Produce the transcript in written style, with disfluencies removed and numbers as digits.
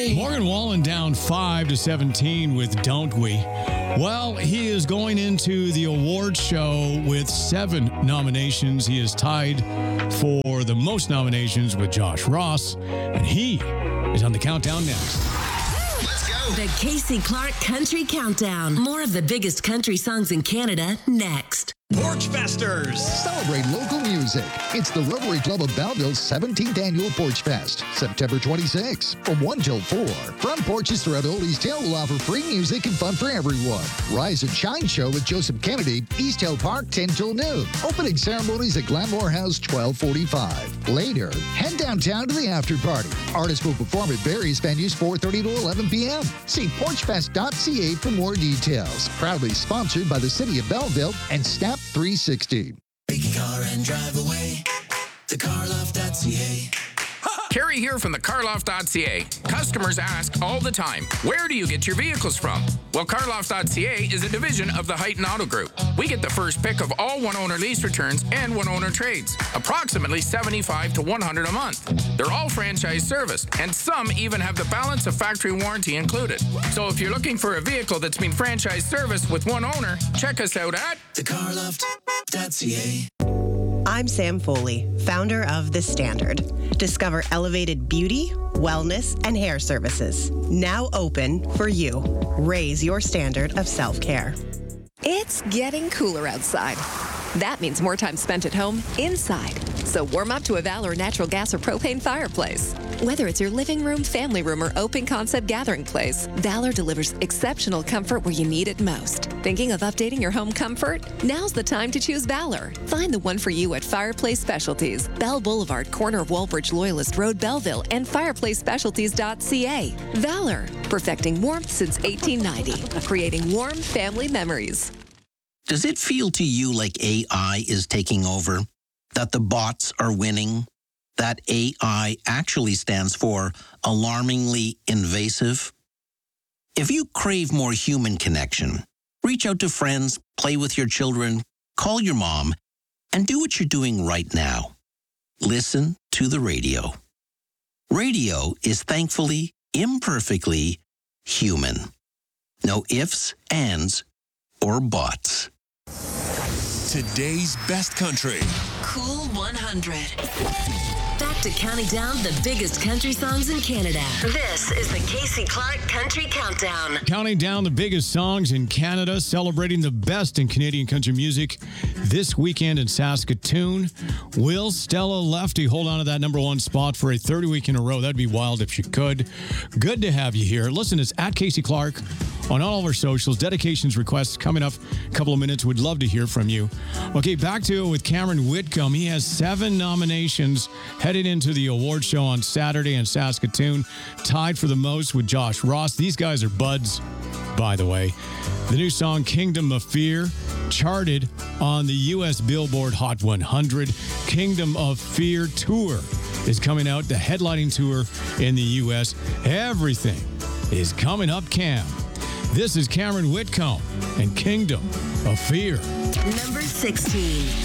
Country. Morgan Wallen down 5-17 with Don't We. Well, he is going into the award show with 7 nominations. He is tied for the most nominations with Josh Ross, and he is on the countdown next. Let's go. The Casey Clark Country Countdown. More of the biggest country songs in Canada next. Porch Festers. Celebrate local music. It's the Rotary Club of Belleville's 17th Annual Porch Fest, September 26, from 1 till 4. Front porches throughout Old East Hill will offer free music and fun for everyone. Rise and Shine Show with Joseph Kennedy, East Hill Park, 10 till noon. Opening ceremonies at Glenmore House, 12:45. Later, head downtown to the after party. Artists will perform at various venues, 4:30 to 11 p.m. See porchfest.ca for more details. Proudly sponsored by the City of Belleville and Snap 360. Take a car and drive away to carloft.ca. Carrie here from the carloft.ca. Customers ask all the time, where do you get your vehicles from? Well, carloft.ca is a division of the Heighton Auto Group. We get the first pick of all one-owner lease returns and one-owner trades, approximately 75 to 100 a month. They're all franchise serviced, and some even have the balance of factory warranty included. So if you're looking for a vehicle that's been franchise serviced with one owner, check us out at thecarloft.ca. I'm Sam Foley, founder of The Standard. Discover elevated beauty, wellness, and hair services. Now open for you. Raise your standard of self-care. It's getting cooler outside. That means more time spent at home inside. So warm up to a Valor natural gas or propane fireplace. Whether it's your living room, family room, or open concept gathering place, Valor delivers exceptional comfort where you need it most. Thinking of updating your home comfort? Now's the time to choose Valor. Find the one for you at Fireplace Specialties, Bell Boulevard, corner of Walbridge Loyalist Road, Belleville, and fireplacespecialties.ca. Valor, perfecting warmth since 1890, creating warm family memories. Does it feel to you like AI is taking over? That the bots are winning? That AI actually stands for alarmingly invasive? If you crave more human connection, reach out to friends, play with your children, call your mom, and do what you're doing right now. Listen to the radio. Radio is thankfully, imperfectly human. No ifs, ands, or buts. Today's best country. Cool 100. Back to counting down the biggest country songs in Canada. This is the Casey Clark Country Countdown. Counting down the biggest songs in Canada, celebrating the best in Canadian country music this weekend in Saskatoon. Will Stella Lefty hold on to that number 1 spot for a third week in a row? That'd be wild if she could. Good to have you here. Listen, it's at Casey Clark on all of our socials. Dedications requests coming up a couple of minutes. Would love to hear from you. Okay, back to it with Cameron Whitcomb. He has 7 nominations headed into the award show on Saturday in Saskatoon, tied for the most with Josh Ross. These guys are buds, by the way. The new song, Kingdom of Fear, charted on the U.S. Billboard Hot 100. Kingdom of Fear Tour is coming out, the headlining tour in the U.S. Everything is coming up, Cam. This is Cameron Whitcomb and Kingdom of Fear. Number 16.